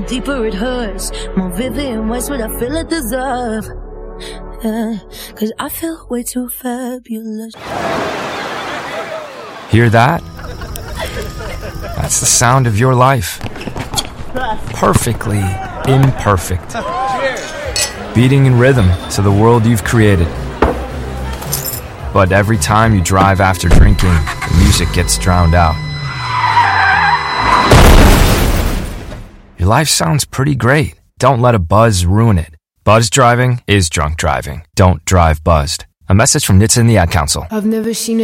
Deeper it hurts, more vivid and what's what I feel it deserve. Cause I feel way too fabulous. Hear that? That's the sound of your life. Perfectly imperfect. Beating in rhythm to the world you've created. But every time you drive after drinking, the music gets drowned out. Your life sounds pretty great. Don't let a buzz ruin it. Buzz driving is drunk driving. Don't drive buzzed. A message from NHTSA and the Ad Council. I've never seen